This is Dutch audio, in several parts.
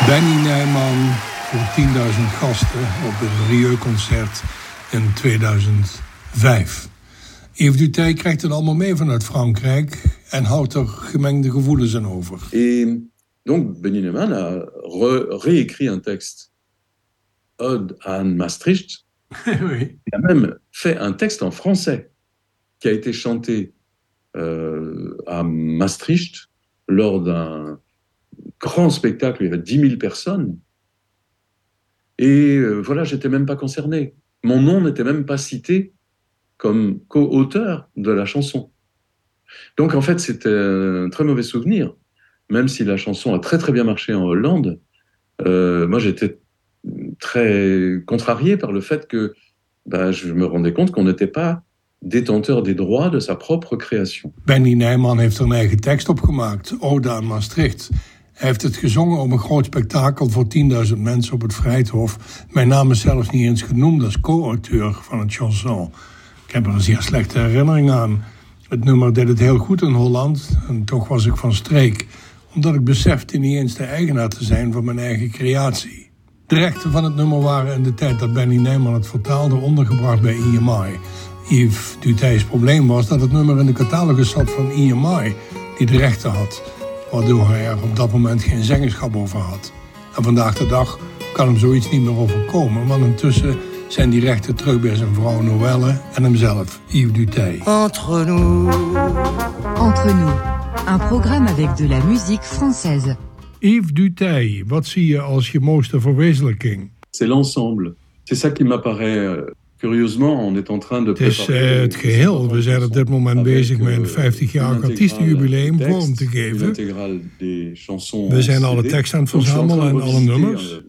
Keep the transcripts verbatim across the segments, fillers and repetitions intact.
Benny Nijman voor tienduizend gasten op het Rieu-concert in tweeduizend vijf. Yves Duteil krijgt het allemaal mee vanuit Frankrijk en houdt er gemengde gevoelens aan over. Et donc Benny Nijman a re- réécrit un texte, Ode à Maastricht. Oui. Il a même fait un texte en français qui a été chanté euh, à Maastricht lors d'un grand spectacle, il y avait dix mille personnes. Et euh, voilà, j'étais même pas concerné. Mon nom n'était même pas cité comme co-auteur de la chanson. Donc en fait, c'était un très mauvais souvenir. Même si la chanson a très très bien marché en Hollande, euh, moi j'étais très contrarié par le fait que bah, je me rendais compte qu'on n'était pas détenteur des droits de sa propre création. Benny Nijman heeft er een eigen tekst op gemaakt, Ode aan Maastricht. Hij heeft het gezongen op een groot spektakel voor tienduizend mensen op het Vrijthof. Mijn naam is zelfs niet eens genoemd als co-auteur van het chanson. Ik heb er een zeer slechte herinnering aan. Het nummer deed het heel goed in Holland en toch was ik van streek, omdat ik besefte niet eens de eigenaar te zijn van mijn eigen creatie. De rechten van het nummer waren in de tijd dat Benny Nijman het vertaalde ondergebracht bij E M I. Yves Duteil's probleem was dat het nummer in de catalogus zat van E M I, die de rechten had, waardoor hij er op dat moment geen zeggenschap over had. En vandaag de dag kan hem zoiets niet meer overkomen, want intussen zijn die rechten terug bij zijn vrouw Noëlle en hemzelf, Yves Duteil. Entre nous. Entre nous, un programme avec de la musique française. Yves Duteil, wat zie je als je mooiste verwezenlijking? C'est l'ensemble. C'est ça qui m'apparaît euh, curieusement. On est en train de Het is uh, het geheel. We zijn op dit moment bezig met een vijftigjarig artiestenjubileum vorm te geven. We zijn alle tekst aan het verzamelen en alle nummers.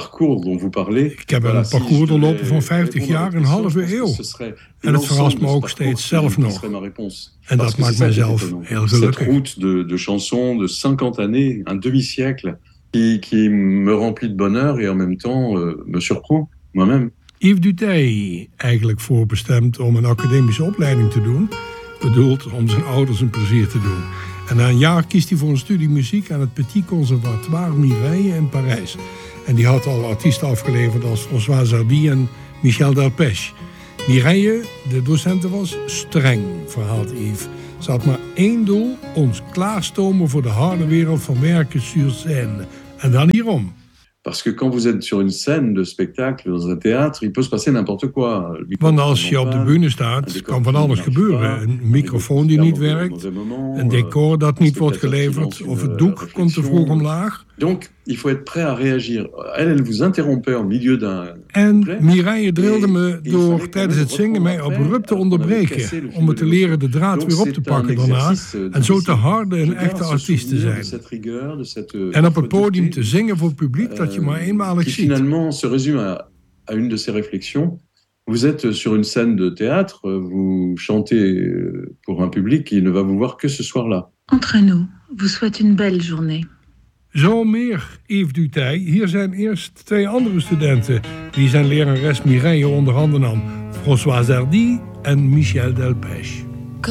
Ik heb een parcours doorlopen van vijftig jaar, een halve eeuw. En het verrast me ook steeds zelf nog. En dat maakt mijzelf heel gelukkig. Cette route de, de chansons de cinquante années, un demi-siècle, qui, qui me remplit de bonheur et en même temps euh, me surprend moi-même. Yves Duteil, eigenlijk voorbestemd om een academische opleiding te doen, bedoeld om zijn ouders een plezier te doen. En na een jaar kiest hij voor een studie muziek aan het Petit Conservatoire Mireille in Parijs. En die had al artiesten afgeleverd als François Hardy en Michel Delpech. Mireille, de docente, was streng, verhaalt Yves. Ze had maar één doel, ons klaarstomen voor de harde wereld van werken sur scène. En dan hierom. Parce que quand vous êtes sur une scène de spectacle, dans un théâtre, il peut se passer n'importe quoi. Want als je op de bühne staat, kan van alles gebeuren. Een microfoon die niet werkt, een decor dat niet wordt geleverd, of het doek komt te vroeg omlaag. Donc, il faut être prêt à réagir. Elle, elle vous interrompait au milieu d'un... En Mireille drilde me door tijdens het zingen mij abrupt te onderbreken, om me te leren de draad weer op te pakken daarna, en zo te harde een echte artiest te zijn. En op het podium te zingen voor het publiek dat je maar eenmalig ziet. Finalement se résume à, à une de ses réflexions. Vous êtes sur une scène de théâtre, vous chantez pour un public qui ne va vous voir que ce soir-là. Entre nous, vous souhaite une belle journée. Zo meer Yves Duteil. Hier zijn eerst twee andere studenten die zijn lerares Mireille onder handen nam. François Hardy en Michel Delpech.